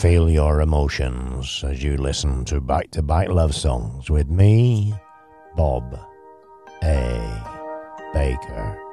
feel your emotions as you listen to Back Love Songs with me, Bob A. Baker.